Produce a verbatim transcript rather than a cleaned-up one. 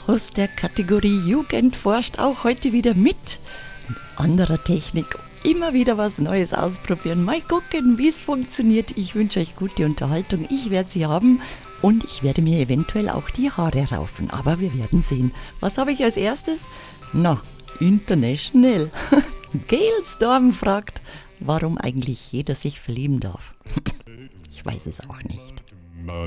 aus der Kategorie Jugend forscht auch heute wieder mit anderer Technik. Immer wieder was Neues ausprobieren. Mal gucken, wie es funktioniert. Ich wünsche euch gute Unterhaltung. Ich werde sie haben und ich werde mir eventuell auch die Haare raufen. Aber wir werden sehen. Was habe ich als erstes? Na, International. Galestorm fragt, warum eigentlich jeder sich verlieben darf. Ich weiß es auch nicht.